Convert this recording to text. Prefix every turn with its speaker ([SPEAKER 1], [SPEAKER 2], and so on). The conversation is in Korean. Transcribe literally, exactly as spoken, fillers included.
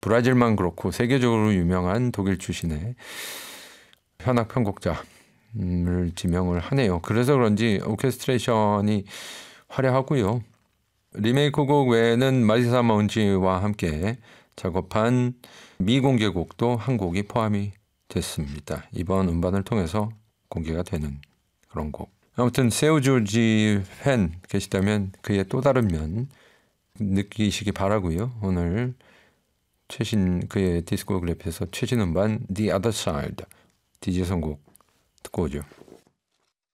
[SPEAKER 1] 브라질만 그렇고 세계적으로 유명한 독일 출신의 현악 편곡자를 지명을 하네요. 그래서 그런지 오케스트레이션이 화려하고요. 리메이크 곡 외에는 마리사 먼지와 함께 작업한 미공개곡도 한 곡이 포함이 됐습니다. 이번 음반을 통해서 공개가 되는 그런 곡. 아무튼 세우 조지 팬 계시다면 그의 또 다른 면 느끼시기 바라고요. 오늘 최신 그의 디스코그래피에서 최신 음반 The Other Side 디지 선곡 듣고 오죠.